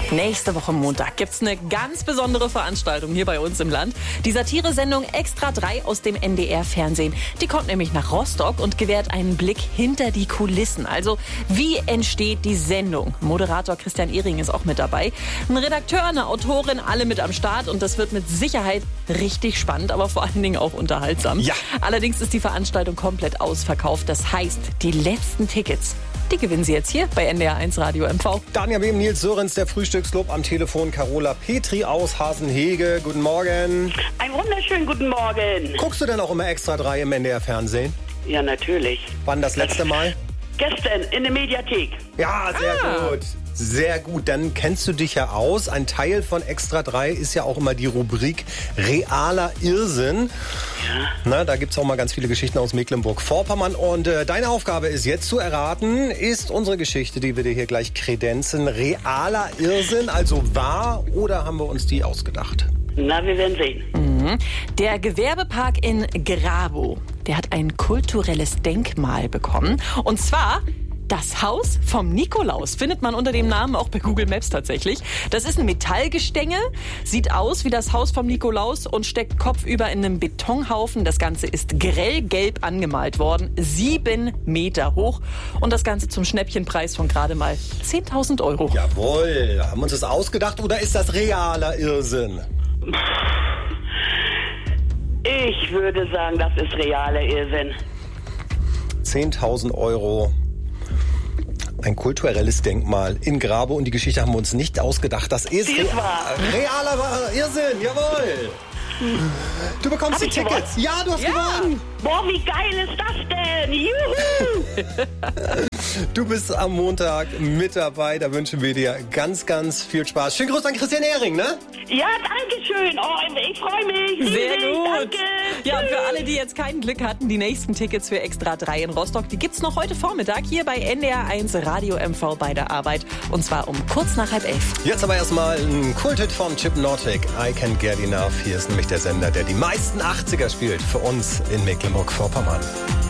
Nächste Woche Montag gibt's eine ganz besondere Veranstaltung hier bei uns im Land. Die Satiresendung Extra 3 aus dem NDR-Fernsehen. Die kommt nämlich nach Rostock und gewährt einen Blick hinter die Kulissen. Also, wie entsteht die Sendung? Moderator Christian Ehring ist auch mit dabei. Ein Redakteur, eine Autorin, alle mit am Start. Und das wird mit Sicherheit richtig spannend, aber vor allen Dingen auch unterhaltsam. Ja. Allerdings ist die Veranstaltung komplett ausverkauft. Das heißt, die letzten Tickets, die gewinnen Sie jetzt hier bei NDR 1 Radio MV. Daniel Behm, Nils Sörens, der Frühstücksclub am Telefon, Carola Petri aus Hasenhege. Guten Morgen. Einen wunderschönen guten Morgen. Guckst du denn auch immer Extra 3 im NDR-Fernsehen? Ja, natürlich. Wann das letzte Mal? Gestern in der Mediathek. Ja, sehr gut. Sehr gut, dann kennst du dich ja aus. Ein Teil von Extra 3 ist ja auch immer die Rubrik Realer Irrsinn. Ja. Na, da gibt es auch mal ganz viele Geschichten aus Mecklenburg-Vorpommern. Und deine Aufgabe ist jetzt zu erraten, ist unsere Geschichte, die wir dir hier gleich kredenzen, realer Irrsinn, also wahr, oder haben wir uns die ausgedacht? Na, wir werden sehen. Der Gewerbepark in Grabow, der hat ein kulturelles Denkmal bekommen. Und zwar das Haus vom Nikolaus. Findet man unter dem Namen auch bei Google Maps tatsächlich. Das ist ein Metallgestänge, sieht aus wie das Haus vom Nikolaus und steckt kopfüber in einem Betonhaufen. Das Ganze ist grellgelb angemalt worden, 7 Meter hoch. Und das Ganze zum Schnäppchenpreis von gerade mal 10.000 Euro. Jawohl, haben wir uns das ausgedacht oder ist das realer Irrsinn? Ich würde sagen, das ist realer Irrsinn. 10.000 Euro. Ein kulturelles Denkmal in Grabow und die Geschichte haben wir uns nicht ausgedacht. Das ist realer Irrsinn, jawohl. Du bekommst die Tickets. Gewonnen? Ja, du hast gewonnen. Boah, wie geil ist das denn? Juhu! Du bist am Montag mit dabei. Da wünschen wir dir ganz, ganz viel Spaß. Schönen Gruß an Christian Ehring, ne? Ja, danke schön. Oh, ich freue mich. Sehr gut. Danke. Ja, und für alle, die jetzt kein Glück hatten, die nächsten Tickets für Extra 3 in Rostock, die gibt's noch heute Vormittag hier bei NDR 1 Radio MV bei der Arbeit. Und zwar um kurz nach 10:30. Jetzt aber erstmal ein Kulthit von Hypnotic. I Can't Get Enough. Hier ist nämlich der Sender, der die meisten 80er spielt für uns in Mecklenburg-Vorpommern.